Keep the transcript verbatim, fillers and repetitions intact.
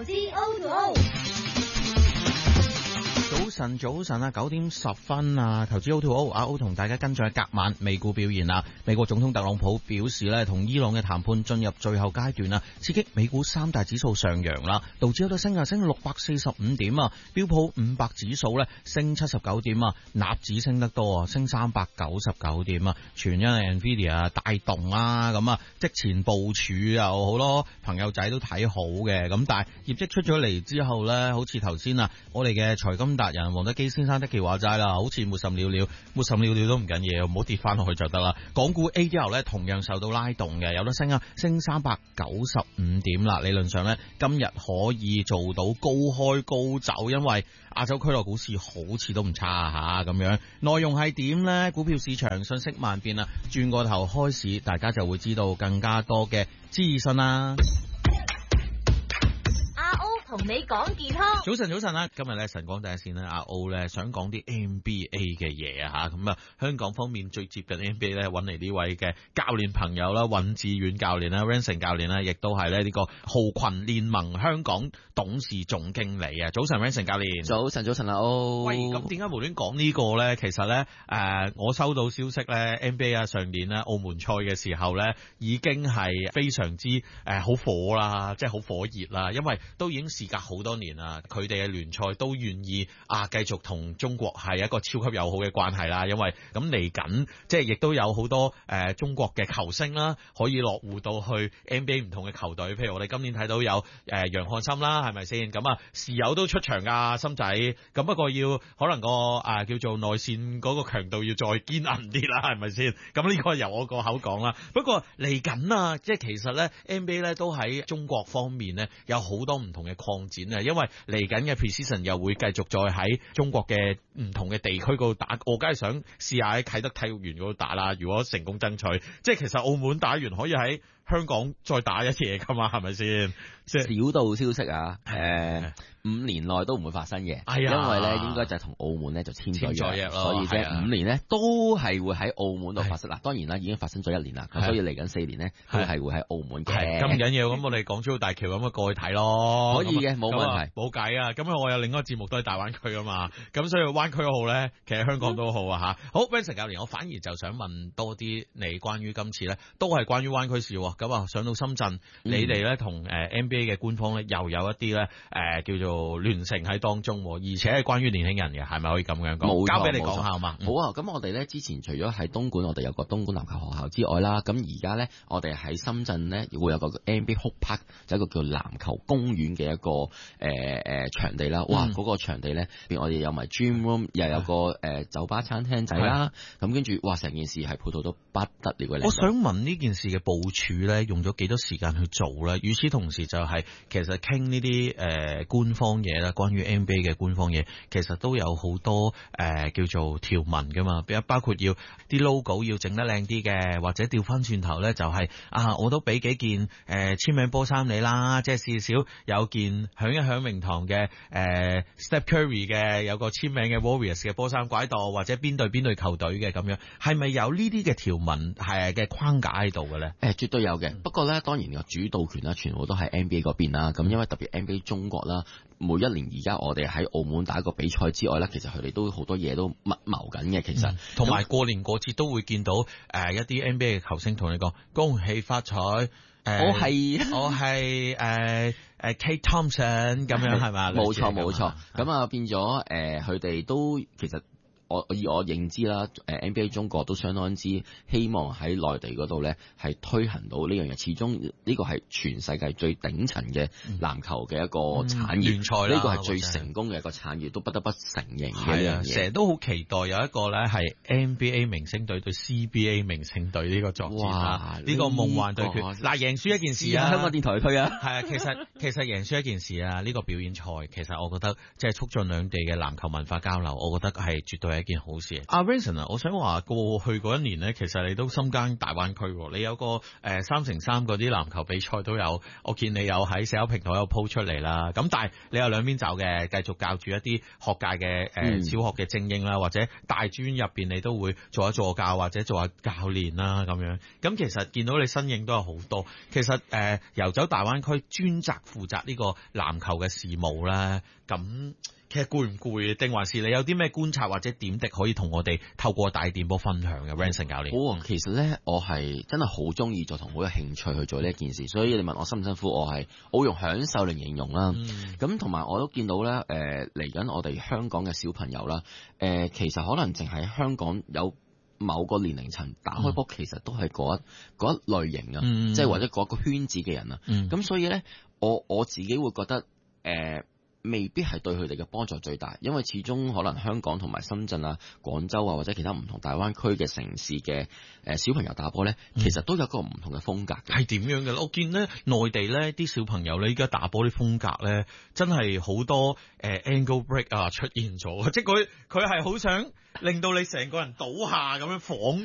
資 O to O。 早晨，早晨啊，九點十分啊，投資 O to O， 阿 O 同大家跟進隔晚美股表現啊。美國總統特朗普表示咧，同伊朗嘅談判進入最後階段啊，刺激美股三大指數上揚啦，道指有得升啊，升六百四十五點啊，標普五百指數咧升七十九點啊，納指升得多啊，升三百九十九點啊，全因係 Nvidia 帶動啊，咁啊，即前部署又好多朋友仔都睇好嘅，咁但係業績出咗嚟之後咧，好似頭先啊，我哋嘅財金達人黃德基先生的奇話齋啦，好似沒甚了了，沒甚了了都唔緊要，唔好跌翻落去就得啦。港股 A D R 咧同樣受到拉動嘅，有得升啊，升三百九十五點啦。理論上咧，今日可以做到高開高走，因為亞洲區內股市好似都唔差啊吓咁樣。內容係點咧？股票市場瞬息萬變啊，轉個頭開市，大家就會知道更加多嘅資訊啦。 同你講健康， 早晨早晨啦！今日咧晨光第一線咧，阿 O 咧想講啲 N B A 嘅嘢啊吓，咁啊香港方面最接近 N B A 咧，揾嚟呢位嘅教練朋友啦，尹志遠教練啦 ，Ranson 教練啦，亦都係咧呢個豪群聯盟香港董事總經理啊！早晨 Ranson 教練， 早晨早晨阿 O。 喂，咁點解無端講呢個咧？其實咧誒、呃，我收到消息咧 ，N B A 啊上年咧澳門賽嘅時候咧，已經係非常之誒好、呃、火啦，即係好火熱啦，因為都已經時隔好多年啦，佢哋嘅聯賽都願意啊繼續同中國係一個超級友好嘅關係啦，因為咁嚟緊即係亦都有好多誒、呃、中國嘅球星啦，可以落戶到去 N B A 唔同嘅球隊，譬如我哋今年睇到有誒、呃、楊漢森啦，係咪先？咁啊時有都出場噶森仔，咁不過要可能個啊、呃、叫做內線嗰個強度要再堅韌啲啦，係咪先？咁呢個由我個口講啦。不過嚟緊啊，即係其實咧 N B A 咧都喺中國方面咧有好多唔同嘅擴展啊，因為嚟緊嘅 Pre-season 又會繼續再喺中國嘅唔同嘅地區嗰度打，我梗係想試下喺啟德體育園嗰度打啦。如果成功爭取，即係其實澳門打完可以喺香港再打一嘢噶嘛，係咪先？即係小道消息啊，誒、呃，五年內都唔會發生嘅， 哎、 因為咧應該就係同澳門咧就簽咗約，所以即係五年咧都係會喺澳門度發生。嗱，當然啦，已經發生咗一年啦，所以嚟緊四年咧都係會喺澳門嘅。 咁緊要，咁我哋港珠澳大橋咁樣過去睇咯， 可以嘅，冇問題， 冇計啊！咁我有另一個節目都係大灣區啊嘛，咁所以灣區好咧，其實香港都好啊吓。好 Vincent 教練，我反而就想問多啲你關於今次咧，都係關於灣區事喎。咁啊，上到深圳，嗯、你哋咧同誒 N B A 嘅官方咧又有一啲咧誒叫做聯乘喺當中，而且係關於年輕人嘅，係咪可以咁樣講？冇錯，交俾你講下嘛。 好啊，咁我哋咧之前除咗喺東莞，我哋有個東莞籃球學校之外啦，咁而家咧我哋喺深圳咧會有個 N B A Hoop Park，就一個叫籃球公園嘅一個誒誒、呃、場地啦。哇，嗰、嗯那個場地咧，我哋有埋 gym room，又有個誒、呃、酒吧餐廳仔啦。咁跟住，哇，成件事係配套到不得了嘅。 我想問呢件事嘅部署咧，用咗幾多時間去做咧？與此同時就係、是、其實傾呢啲誒官方嘢啦，關於 N B A 嘅官方嘢，其實都有好多誒、呃、叫做條文噶嘛，包括要啲 logo 要整得靚啲嘅，或者調翻轉頭咧就係、是、啊，我都俾幾件誒簽、呃、名波衫你啦，即係至少有件響一響名堂嘅誒、呃、Steph Curry 嘅有個簽名嘅 Warriors 嘅波衫拐度，或者邊隊邊隊球隊嘅咁樣，係咪有呢啲嘅條文係嘅框架喺度嘅咧？ 誒，絕對有嘅。不過咧，當然個主導權啦，全部都係 N B A 嗰邊啦。咁因為特別 N B A 中國啦，每一年而家我哋喺澳門打一個比賽之外咧，其實佢哋都好多嘢都密謀緊嘅。其實同埋、嗯、過年過節都會見到誒、呃、一啲 N B A 嘅球星同你講恭喜發財。呃、 我係我係誒誒 Kate Thompson 咁樣係嘛？ 冇錯冇錯。咁啊變咗誒，佢哋都其實。我以我認知啦，誒 N B A 中國都相當之希望喺內地嗰度咧係推行到呢樣嘢，始終呢個係全世界最頂層嘅籃球嘅一個產業聯賽啦，呢、嗯、個係最成功嘅一個產業，都不得不承認嘅呢樣嘢。成日都好期待有一個咧係 N B A 明星隊對 C B A 明星隊呢個作戰啦，呢、這個夢幻對決。嗱，贏輸一件事啊，香港電台推啊，係啊，其實其實贏輸一件事啊，呢、這個表演賽其實我覺得即係促進兩地嘅籃球文化交流，我覺得係絕對係係件好事。阿 Vincent 啊，我想話過去嗰一年咧，其實你都深耕大灣區，你有個誒三乘三嗰啲籃球比賽都有，我見你有喺社交平台有 po 出嚟啦。咁但係你有兩邊走嘅，繼續教住一啲學界嘅誒、呃嗯、小學嘅精英啦，或者大專入邊你都會做下助教或者做下教練啦咁樣。咁其實見到你身影都有好多。其實誒、呃、遊走大灣區專責負責呢個籃球嘅事務咧，咁其實攰唔攰？定還是你有啲咩觀察或者點滴可以同我哋透過大電波分享嘅 Vincent 教練？ 好啊，其實咧我係真係好中意做同好有興趣去做呢一件事，所以你問我辛唔辛苦，我係我會用享受嚟形容啦。咁同埋我都見到咧，誒嚟緊我哋香港嘅小朋友啦，誒、呃、其實可能淨係香港有某個年齡層打開波，其實都係嗰一嗰一類型啊，嗯、即係或者嗰個圈子嘅人啊。咁、嗯、所以咧，我我自己會覺得誒。呃未必係對佢哋嘅幫助最大，因為始終可能香港同埋深圳啊、廣州啊或者其他唔同大灣區嘅城市嘅誒小朋友打波咧，其實都有個唔同嘅風格。 係點樣嘅？我見咧內地咧啲小朋友咧依家打波啲風格咧，真係好多誒、呃、angle break 啊出現咗，即係佢佢係好想令到你成個人倒下咁樣晃。